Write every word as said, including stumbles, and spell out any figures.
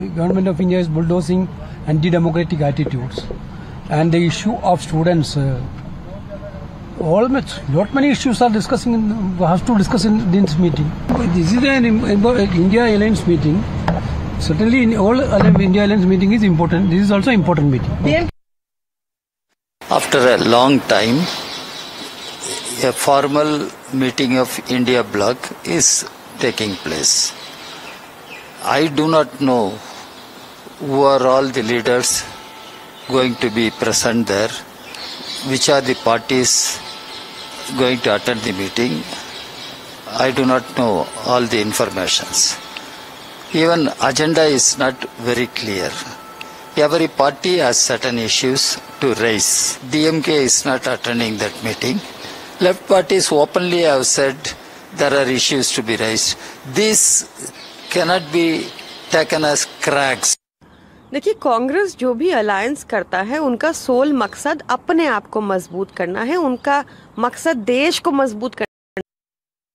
The government of India is bulldozing anti-democratic attitudes, and the issue of students. Uh, all much, lot many issues are discussing in, has to discuss in this meeting. This is an India Alliance meeting. Certainly, in all India Alliance meeting is important. This is also important meeting. After a long time, a formal meeting of India Bloc is taking place. I do not know who are all the leaders going to be present there, which are the parties going to attend the meeting. I do not know all the informations. Even agenda is not very clear. Every party has certain issues to raise. D M K is not attending that meeting. Left parties openly have said there are issues to be raised. This cannot be taken as cracks. देखिए, कांग्रेस जो भी alliance करता है उनका soul मकसद अपने आप को मजबूत करना है, उनका मकसद देश को मजबूत करना